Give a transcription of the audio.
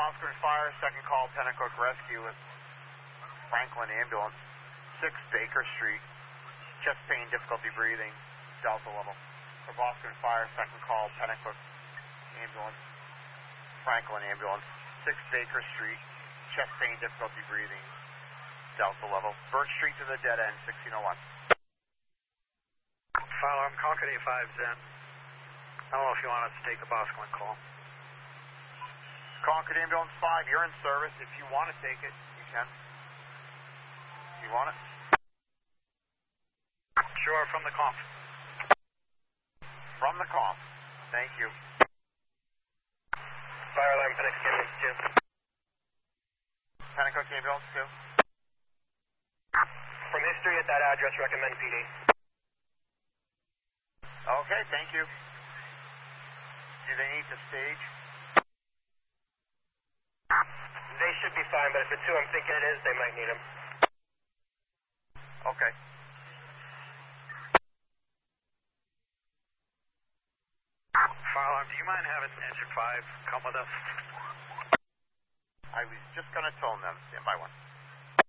Boston Fire, second call, Pennacook Rescue with Franklin Ambulance, 6 Baker Street, chest pain, difficulty breathing, Delta level. For Boston Fire, second call, Pennacook Ambulance, Franklin Ambulance, 6 Baker Street, chest pain, difficulty breathing, Delta level. Birch Street to the dead end, 1601. Fowler, I'm Concord A5's in. I don't know if you want us to take the Boston call. Concord Ambulance 5, you're in service. If you want to take it, you can. You want it? Sure, from the comp. From the comp. Thank you. Fire alarm, Pennacook Ambulance 2. Pennacook Ambulance 2. From history at that address, recommend PD. Okay, thank you. Do they need to stage? They should be fine, but if it's who I'm thinking it is, they might need them. Okay. Fire alarm, do you mind having engine 5 come with us? I was just going to tell them, stand by one.